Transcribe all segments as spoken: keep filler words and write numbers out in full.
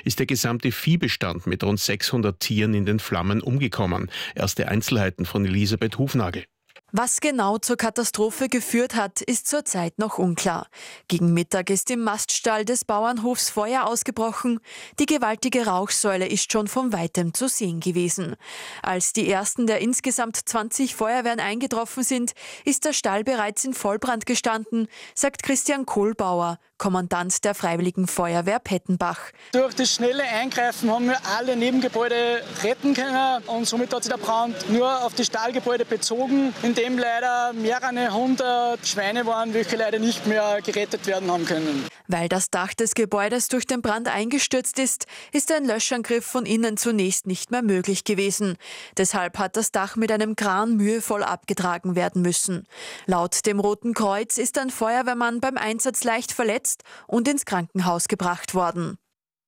ist der gesamte Viehbestand mit rund sechshundert Tieren in den Flammen umgekommen. Erste Einzelheiten von Elisabeth Hufnagel. Was genau zur Katastrophe geführt hat, ist zurzeit noch unklar. Gegen Mittag ist im Maststall des Bauernhofs Feuer ausgebrochen. Die gewaltige Rauchsäule ist schon von weitem zu sehen gewesen. Als die ersten der insgesamt zwanzig Feuerwehren eingetroffen sind, ist der Stall bereits in Vollbrand gestanden, sagt Christian Kohlbauer, Kommandant der Freiwilligen Feuerwehr Pettenbach. Durch das schnelle Eingreifen haben wir alle Nebengebäude retten können und somit hat sich der Brand nur auf die Stallgebäude bezogen, in dem leider mehrere hundert Schweine waren, welche leider nicht mehr gerettet werden haben können. Weil das Dach des Gebäudes durch den Brand eingestürzt ist, ist ein Löschangriff von innen zunächst nicht mehr möglich gewesen. Deshalb hat das Dach mit einem Kran mühevoll abgetragen werden müssen. Laut dem Roten Kreuz ist ein Feuerwehrmann beim Einsatz leicht verletzt und ins Krankenhaus gebracht worden.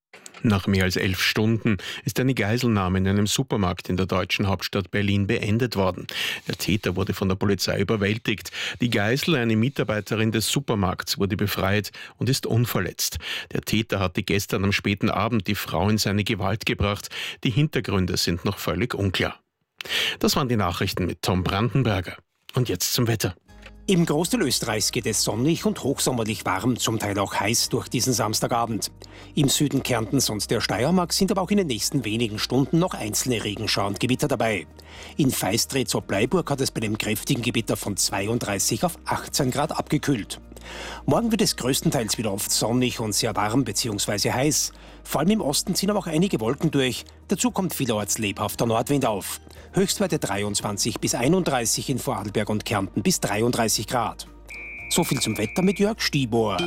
Nach mehr als elf Stunden ist eine Geiselnahme in einem Supermarkt in der deutschen Hauptstadt Berlin beendet worden. Der Täter wurde von der Polizei überwältigt. Die Geisel, eine Mitarbeiterin des Supermarkts, wurde befreit und ist unverletzt. Der Täter hatte gestern am späten Abend die Frau in seine Gewalt gebracht. Die Hintergründe sind noch völlig unklar. Das waren die Nachrichten mit Tom Brandenberger. Und jetzt zum Wetter. Im Großteil Österreichs geht es sonnig und hochsommerlich warm, zum Teil auch heiß durch diesen Samstagabend. Im Süden Kärntens und der Steiermark sind aber auch in den nächsten wenigen Stunden noch einzelne Regenschauer und Gewitter dabei. In Feistritz-Bleiburg hat es bei dem kräftigen Gewitter von zweiunddreißig auf achtzehn Grad abgekühlt. Morgen wird es größtenteils wieder oft sonnig und sehr warm bzw. heiß. Vor allem im Osten ziehen aber auch einige Wolken durch. Dazu kommt vielerorts lebhafter Nordwind auf. Höchstwerte dreiundzwanzig bis einunddreißig in Vorarlberg und Kärnten bis dreiunddreißig Grad. So viel zum Wetter mit Jörg Stibor.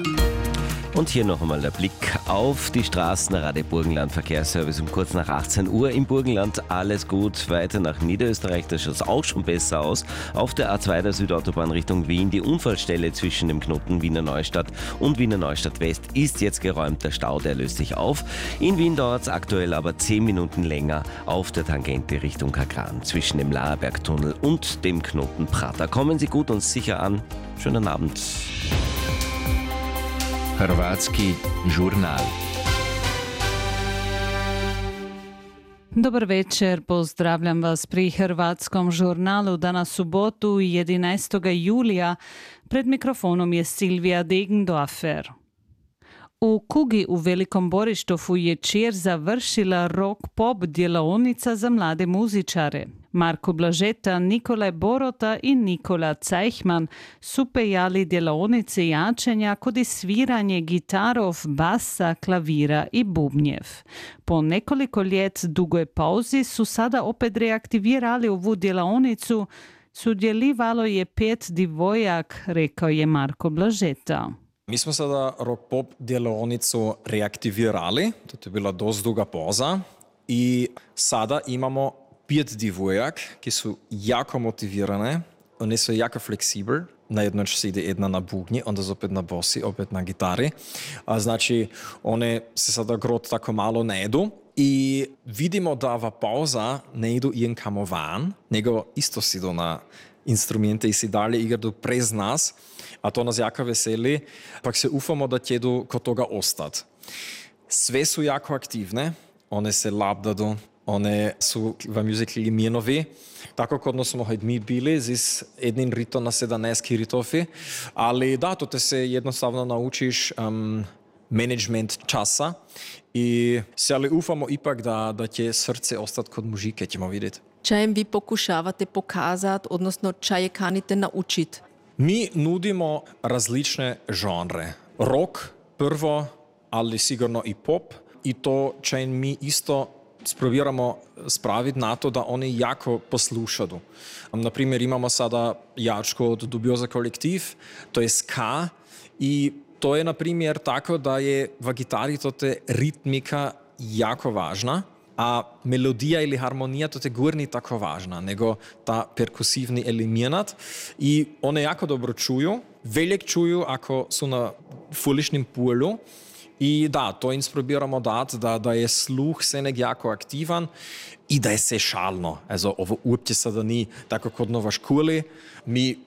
Und hier noch einmal der Blick auf die Straßen. Radio Burgenland Verkehrsservice um kurz nach achtzehn Uhr. Im Burgenland alles gut. Weiter nach Niederösterreich, da schaut es auch schon besser aus. Auf der A zwei der Südautobahn Richtung Wien. Die Unfallstelle zwischen dem Knoten Wiener Neustadt und Wiener Neustadt West ist jetzt geräumt. Der Stau, der löst sich auf. In Wien dauert es aktuell aber zehn Minuten länger auf der Tangente Richtung Kagran. Zwischen dem Laerbergtunnel und dem Knoten Prater. Kommen Sie gut und sicher an. Schönen Abend. Hrvatski žurnal. Dobar večer, pozdravljam vas pri Hrvatskom žurnalu. Danas subotu, jedanaestog julija, pred mikrofonom je Silvija Degendorfer. U Kugi u Velikom Borištovu je čir završila rock pop djelonica za mlade muzičare. Marko Blažeta, Nikolaj Borota i Nikola Cajhman su pejali djelovnice jačanja kod i sviranje gitarov, basa, klavira i bubnjev. Po nekoliko ljet dugoj pauzi su sada opet reaktivirali ovu djelovnicu. Sudjelivalo je pet divojak, rekao je Marko Blažeta. Mi smo sada rock pop djelovnicu reaktivirali, to je bila dosta duga pauza i sada imamo pet divojak, ki su jako motivirane, one su jako fleksibel. Na jedno će se ide jedna na bubnji, onda opet na bosi, opet na gitari. A znači, one se sada grot tako malo ne idu. I vidimo da ova pauza ne idu ijen kamo van, nego isto si idu na instrumente i si dalje igraju prez nas, a to nas jako veseli, pak se ufamo da će idu kod toga ostat. Sve su jako aktivne, one se labdadu, one su v muzikli Mienovi, tako kot smo hajde mi bili, z jednim ritom na sedemnajst ritofi, ali da, to te se jednostavno naučiš um, management časa i se ali ufamo ipak da, da će srce ostati kod muzike, ćemo vidjeti. Čajem vi pokušavate pokazati, odnosno čaje kanite naučiti? Mi nudimo različne žanre. Rock prvo, ali sigurno i pop i to čajem mi isto spробiramo spraviti na to da oni jako poslušaju. Naprimjer, imamo sada jačko od Dubioza kolektiv, to je ska i to je, na primjer, tako da je v gitari tote ritmika jako važna, a melodija ili harmonija tote gurni tako važna, nego ta perkusivni element i one jako dobro čuju, velik čuju ako su na fulišnim polu. I da, to im probiramo dati, da, da je sluh se jako aktivan i da je se šalno. Also, ovo uopće sada ni tako kod nova školi. Mi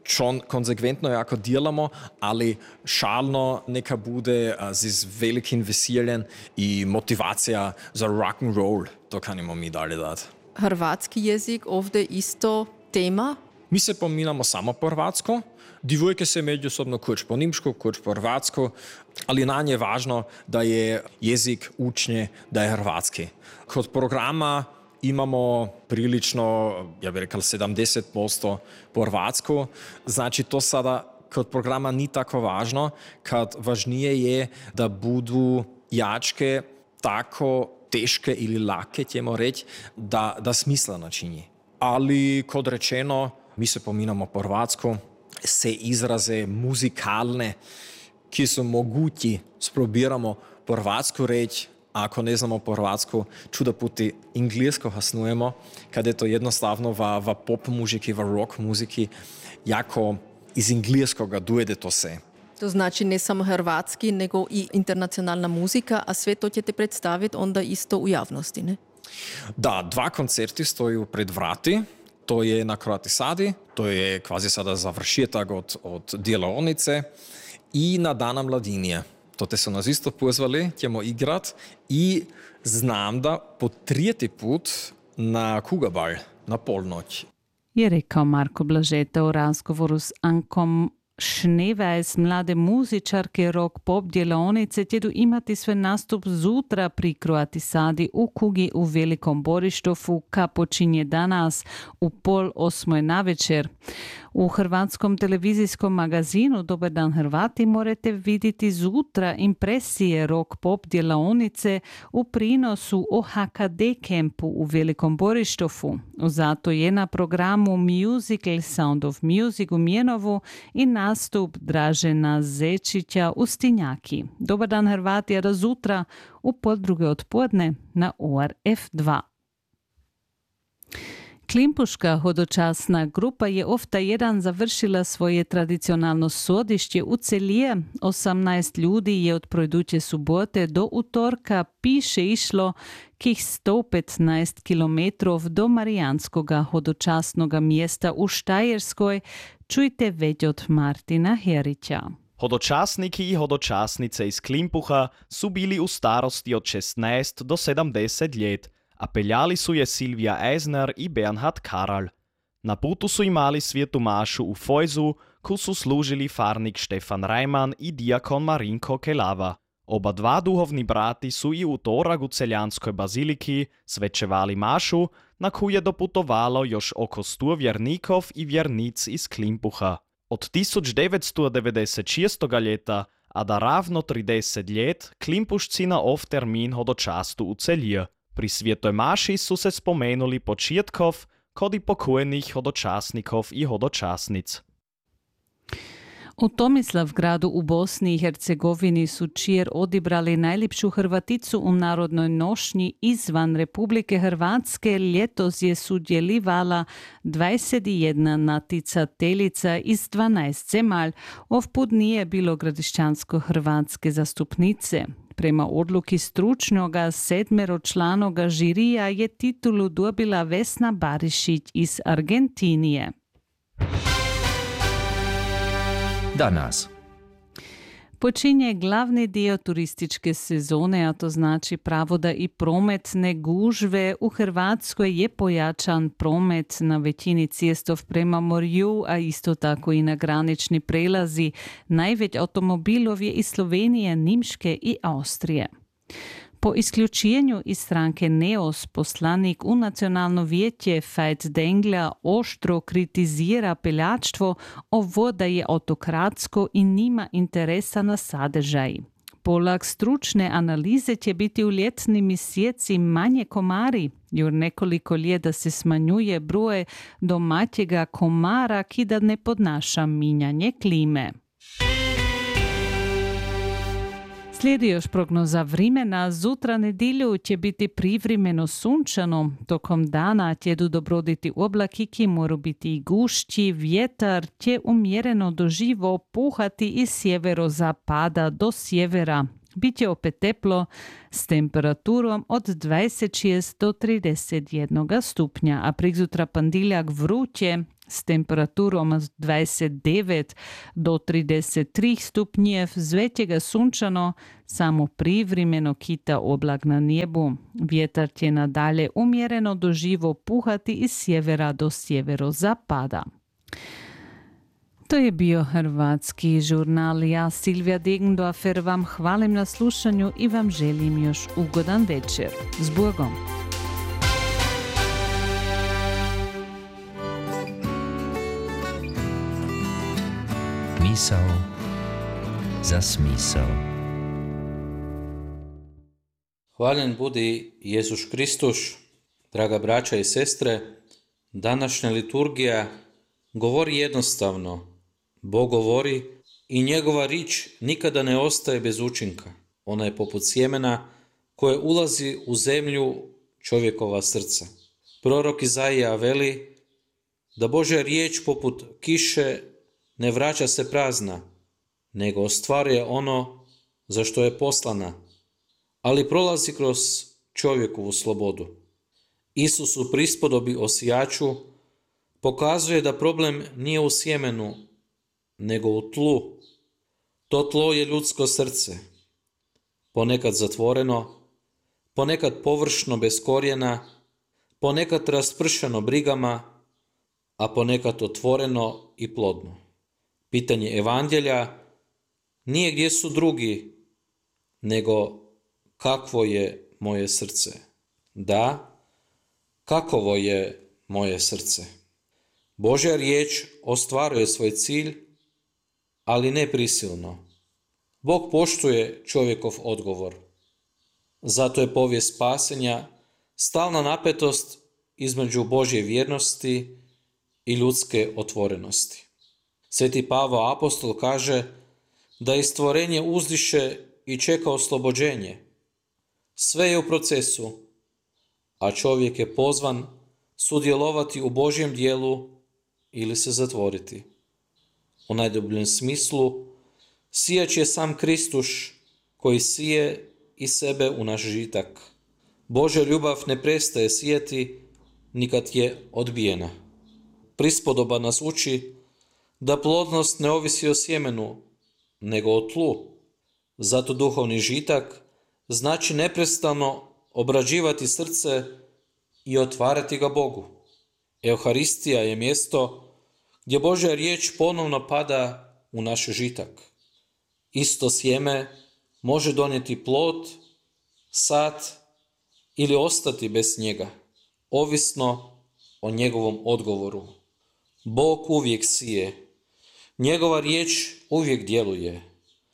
Čon konsekventno jako djelamo, ali šalno neka bude z velikim veseljem i motivacija za rock and roll. To kanimo mi dalje dati. Hrvatski jezik ovdje isto tema? Mi se pominamo samo po hrvatsko, divojke se međusobno kuć po nimšku, kuć po hrvatsko, ali na nje je važno da je jezik učnje, da je hrvatski. Kod programa imamo prilično, ja bih rekao, sedamdeset posto po hrvatsku, znači to sada kod programa ni tako važno, kad važnije je da budu jačke tako teške ili lake, ćemo reći, da, da smisleno čini. Ali kod rečeno, mi se pominamo po hrvatsku, se izraze muzikalne, ki su mogući, sprobiramo po hrvatsku reći, a ako ne znamo po hrvatsku, čuda puti inglesko hasnujemo, kad je to jednostavno va, va pop muziki, va rock muziki, jako iz ingleskoga dojede to se. To znači ne samo hrvatski, nego i internacionalna muzika, a sve to ćete predstaviti onda isto u javnosti, ne? Da, dva koncerti stoju pred vrati. To je na Croati Sadi, to je kvazi sada završetak od, od djelovnice i na Dana mladinje. To te su nas isto pozvali, ćemo igrat i znam da po trijeti put na Kugabal, na polnoć. Je rekao Marko Blažeta u razgovoru s Ankom Šnevajs, mlade muzičarke rock pop djelovnice, tjedu imati svoj nastup zutra pri Croati Sadi u Kugi u Velikom Borištofu, ka počinje danas u pol osmoj navečer. U hrvatskom televizijskom magazinu Dobar dan Hrvati morate vidjeti zutra impresije rock pop djelovnice u prinosu o H K D kempu u Velikom Borištofu. Zato je na programu Musical Sound of Music u Mjenovu i nastup Dražena Zečića u Stinjaki. Dobar dan Hrvati, a zutra u pol druge odpodne na O R F dva. Klimpuška hodočasna grupa je ofta jedan završila svoje tradicionalno sodišće u Celije. osemnaest ljudi je od projduće subote do utorka piše išlo kih sto petnaest kilometrov do Marijanskoga hodočasnoga mjesta u Štajerskoj. Čujte već od Martina Herića. Hodočasniki i hodočasnice iz Klimpuha su bili u starosti od šesnaest do sedamdeset let, a peljali su je Silvija Eisner i Bernhard Karl. Na putu su imali svijetu mašu u Fojzu, ko su služili farnik Štefan Rajman i dijakon Marinko Kelava. Oba dva duhovni brati su i u utorak u Celjanskoj baziliki svečevali mašu, na koju je doputovalo još oko sto vjernikov i vjernic iz Klimpuha. Od tisíc deväťsto deväťdesiatšesť ljeta a da ravno trideset let Klimpušci na ov termin hodočastu u Celije. Pri svijetoj maši su se spomenuli početkov kod i pokojnih hodočasnikov i hodočasnic. U Tomislavgradu u Bosni i Hercegovini su čijer odibrali najljepšu Hrvaticu u narodnoj nošnji izvan Republike Hrvatske. Ljetos je sudjelivala dvadeset jedna naticateljica iz dvanaest zemalj. Ovput nije bilo gradišćansko-hrvatske zastupnice. Prema odluki stručnoga sedmeročlanoga žirija je titulu dobila Vesna Barišić iz Argentinije. Danas. Počinje glavni dio turističke sezone, a to znači pravo da i prometne gužve. U Hrvatskoj je pojačan promet na većini cestov prema morju, a isto tako i na granični prelazi. Najveć automobilov je iz Slovenije, Nimške i Austrije. Po isključijenju iz stranke Neos poslanik u nacionalno vijeće Veit Dengla oštro kritizira peljačstvo, ovo da je autokratsko i nima interesa na sadržaj. Polag stručne analize će biti u ljetnim mjeseci manje komari, jer nekoliko ljeta se smanjuje broj domaćega komara ki da ne podnaša minjanje klime. Slijedi još prognoza vremena. Zutra nedjelju će biti privremeno sunčano. Tokom dana će dobroditi oblaki ki moru biti i gušći. Vjetar će umjereno doživo puhati iz sjeverozapada do sjevera. Biće opet teplo s temperaturom od dvadeset šest do trideset jedan stupnja, a priksutra pandiljak vruće s temperaturom od dvadeset devet do trideset tri stupnjev, zvetjega sunčano, samo privremeno kita oblak na nebu. Vjetar će nadalje umjereno do živo puhati iz sjevera do sjeverozapada. To je bio hrvatski žurnal. Ja, Silvija Degendorfer, vam hvalim na slušanju i vam želim još ugodan večer. S Bogom! Misao za smisao. Hvaljen budi Jezus Kristuš, draga braća i sestre. Današnja liturgija govori jednostavno. Bog govori i njegova rič nikada ne ostaje bez učinka. Ona je poput sjemena koje ulazi u zemlju čovjekova srca. Prorok Izaija veli da Božja riječ poput kiše ne vraća se prazna, nego ostvaruje ono za što je poslana, ali prolazi kroz čovjekovu slobodu. Isus u prispodobi o sijaču pokazuje da problem nije u sjemenu, nego u tlu. To tlo je ljudsko srce, ponekad zatvoreno, ponekad površno bez korijena, ponekad raspršeno brigama, a ponekad otvoreno i plodno. Pitanje evanđelja nije gdje su drugi, nego kakvo je moje srce. Da, kakovo je moje srce. Božja riječ ostvaruje svoj cilj, ali ne prisilno. Bog poštuje čovjekov odgovor. Zato je povijest spasenja stalna napetost između Božje vjernosti i ljudske otvorenosti. Sveti Pavao apostol kaže da i stvorenje uzdiše i čeka oslobođenje. Sve je u procesu, a čovjek je pozvan sudjelovati u Božjem dijelu ili se zatvoriti. U najdubljem smislu, sijač je sam Kristuš koji sije i sebe u naš žitak. Božja ljubav ne prestaje sijati nikad je odbijena. Prispodoba nas uči da plodnost ne ovisi o sjemenu, nego o tlu. Zato duhovni žitak znači neprestano obrađivati srce i otvarati ga Bogu. Euharistija je mjesto gdje Božja riječ ponovno pada u naš žitak. Isto sjeme može donijeti plod, sad ili ostati bez njega, ovisno o njegovom odgovoru. Bog uvijek sije, njegova riječ uvijek djeluje,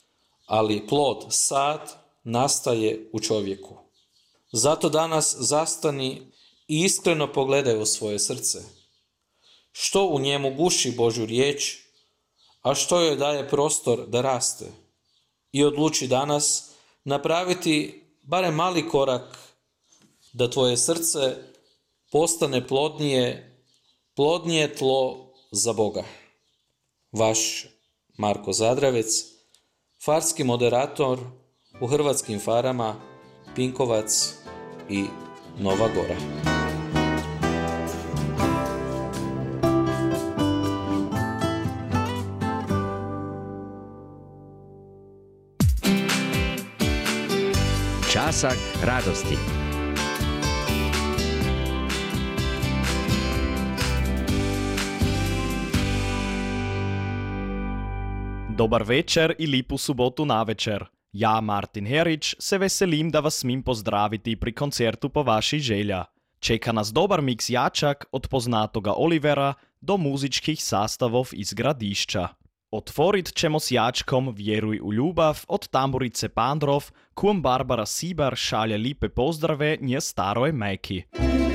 ali plod, sad, nastaje u čovjeku. Zato danas zastani i iskreno pogledaj u svoje srce. Što u njemu guši Božju riječ, a što joj daje prostor da raste? I odluči danas napraviti barem mali korak da tvoje srce postane plodnije, plodnije tlo za Boga. Vaš Marko Zadravec, farski moderator u Hrvatskim farama, Pinkovac i Nova Gora. Časak radosti. Dobar večer i lipu subotu navečer. Ja, Martin Herić, se veselim da vas smim pozdraviti pri koncertu po vaših želja. Čeka nas dobar miks jačak od poznatoga Olivera do muzičkih sastavov iz Gradišća. Otvorit ćemo s jačkom Vjeruj u ljubav od tamburice Pandrov, kum Barbara Sibar šalje lipe pozdrave nje staroj majki.